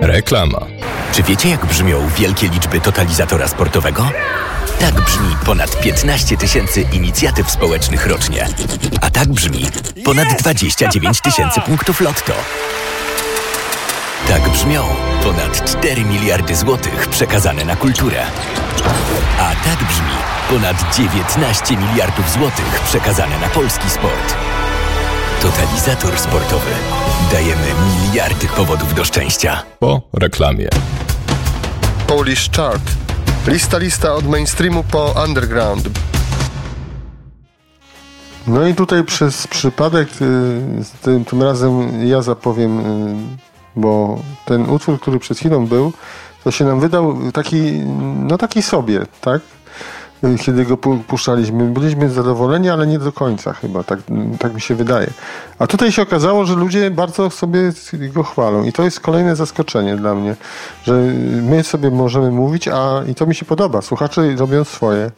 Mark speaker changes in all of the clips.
Speaker 1: Reklama.
Speaker 2: Czy wiecie, jak brzmią wielkie liczby totalizatora sportowego? Tak brzmi ponad 15 000 inicjatyw społecznych rocznie. A tak brzmi ponad 29 000 punktów lotto. Tak brzmią ponad 4 miliardy złotych przekazane na kulturę. A tak brzmi ponad 19 miliardów złotych przekazane na polski sport. Totalizator sportowy. Dajemy miliardy powodów do szczęścia.
Speaker 1: Po reklamie.
Speaker 3: Polish Chart. Lista od mainstreamu po underground. No i tutaj przez przypadek tym razem ja zapowiem, bo ten utwór, który przed chwilą był, to się nam wydał taki sobie, tak? Kiedy go puszczaliśmy. Byliśmy zadowoleni, ale nie do końca chyba, tak mi się wydaje. A tutaj się okazało, że ludzie bardzo sobie go chwalą i to jest kolejne zaskoczenie dla mnie, że my sobie możemy mówić, i to mi się podoba. Słuchacze robią swoje.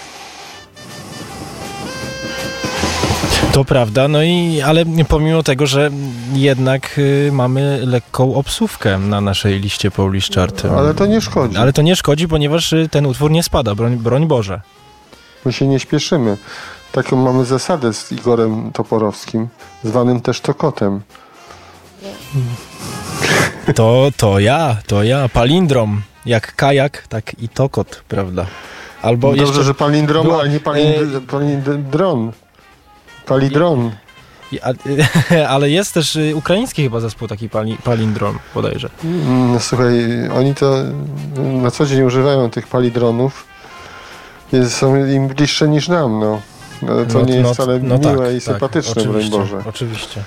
Speaker 4: To prawda, ale pomimo tego, że jednak mamy lekką obsówkę na naszej liście Polish Chart.
Speaker 3: Ale to nie szkodzi.
Speaker 4: Ale to nie szkodzi, ponieważ ten utwór nie spada, broń Boże. My
Speaker 3: się nie śpieszymy. Taką mamy zasadę z Igorem Toporowskim, zwanym też Tokotem.
Speaker 4: To ja. Palindrom. Jak kajak, tak i tokot, prawda? Albo
Speaker 3: dobrze,
Speaker 4: jeszcze
Speaker 3: że palindrom, ale nie palindron. Palindron.
Speaker 4: Ale jest też ukraiński chyba zespół taki palindrom, bodajże.
Speaker 3: No słuchaj, oni to na co dzień używają tych palindronów. Są im bliższe niż nam, no. To nie jest wcale miłe i sympatyczne, broń Boże.
Speaker 4: Oczywiście.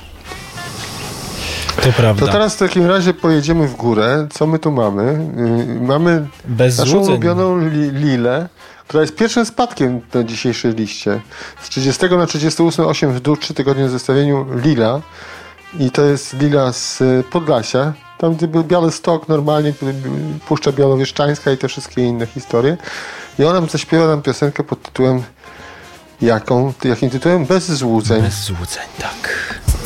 Speaker 4: To prawda.
Speaker 3: To teraz w takim razie pojedziemy w górę. Co my tu mamy? Mamy naszą ulubioną Lilę, która jest pierwszym spadkiem na dzisiejszej liście. Z 30 na 38, 8 w dół, 3 tygodnie w zestawieniu Lila. I to jest Lila z Podlasia. Tam gdzie był Białystok normalnie, Puszcza Białowieszczańska i te wszystkie inne historie. I ona zaśpiewa nam piosenkę pod tytułem jakim tytułem? Bez złudzeń.
Speaker 4: Bez złudzeń, tak.